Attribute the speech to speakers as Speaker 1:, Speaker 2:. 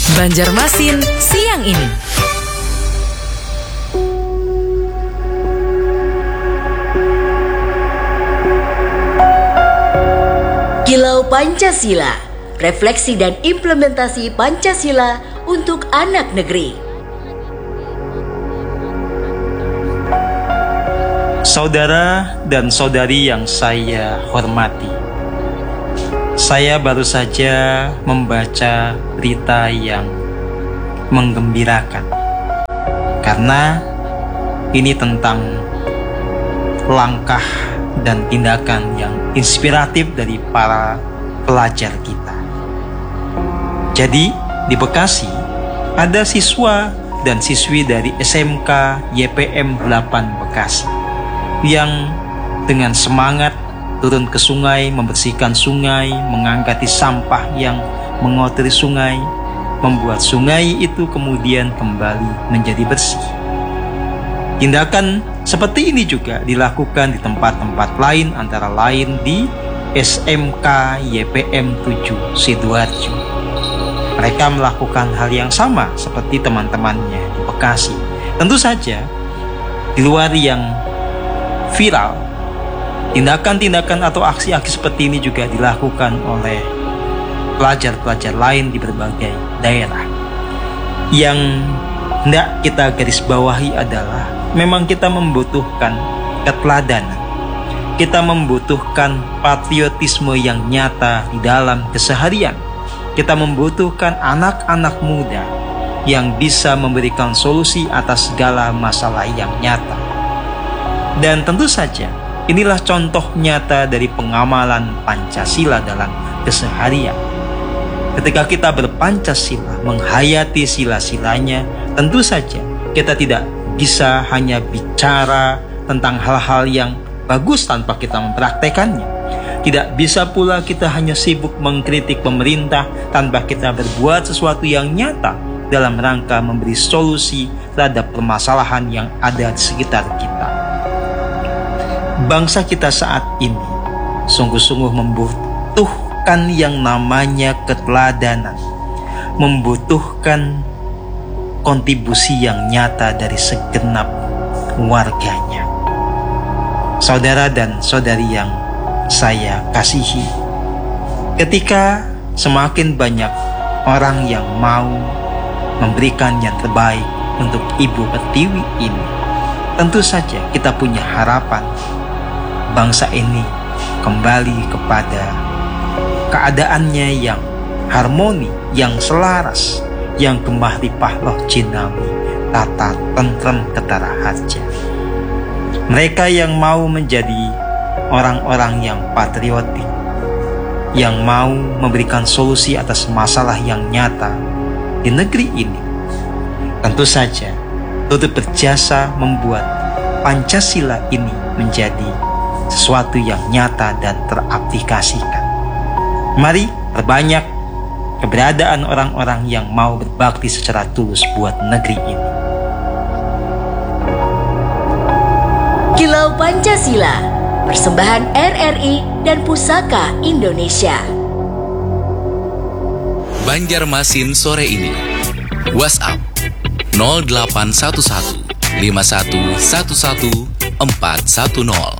Speaker 1: Banjarmasin siang ini.
Speaker 2: Kilau Pancasila, refleksi dan implementasi Pancasila untuk anak negeri.
Speaker 3: Saudara dan saudari yang saya hormati, saya baru saja membaca berita yang menggembirakan karena ini tentang langkah dan tindakan yang inspiratif dari para pelajar kita. Jadi di Bekasi ada siswa dan siswi dari SMK YPM 8 Bekasi yang dengan semangat turun ke sungai, membersihkan sungai, mengangkati sampah yang mengotori sungai, membuat sungai itu kemudian kembali menjadi bersih. Tindakan seperti ini juga dilakukan di tempat-tempat lain, antara lain di SMK YPM 7 Sidoarjo. Mereka melakukan hal yang sama seperti teman-temannya di Bekasi. Tentu saja di luar yang viral, tindakan-tindakan atau aksi-aksi seperti ini juga dilakukan oleh pelajar-pelajar lain di berbagai daerah. Yang hendak kita garis bawahi adalah memang kita membutuhkan keteladanan. Kita membutuhkan patriotisme yang nyata di dalam keseharian. Kita membutuhkan anak-anak muda yang bisa memberikan solusi atas segala masalah yang nyata. Dan tentu saja inilah contoh nyata dari pengamalan Pancasila dalam keseharian. Ketika kita berpancasila, menghayati sila-silanya, tentu saja kita tidak bisa hanya bicara tentang hal-hal yang bagus tanpa kita mempraktekannya. Tidak bisa pula kita hanya sibuk mengkritik pemerintah tanpa kita berbuat sesuatu yang nyata dalam rangka memberi solusi terhadap permasalahan yang ada di sekitar kita. Bangsa kita saat ini sungguh-sungguh membutuhkan yang namanya keteladanan, membutuhkan kontribusi yang nyata dari segenap warganya. Saudara dan saudari yang saya kasihi, ketika semakin banyak orang yang mau memberikan yang terbaik untuk Ibu Pertiwi ini, tentu saja kita punya harapan bangsa ini kembali kepada keadaannya yang harmoni, yang selaras, yang gemah ripah loh jinawi, tata tentrem ketara harja. Mereka yang mau menjadi orang-orang yang patriotik, yang mau memberikan solusi atas masalah yang nyata di negeri ini, tentu saja turut berjasa membuat Pancasila ini menjadi sesuatu yang nyata dan teraplikasikan. Mari perbanyak keberadaan orang-orang yang mau berbakti secara tulus buat negeri ini.
Speaker 2: Kilau Pancasila, persembahan RRI dan Pusaka Indonesia.
Speaker 4: Banjarmasin sore ini. WhatsApp 0811 5111 410.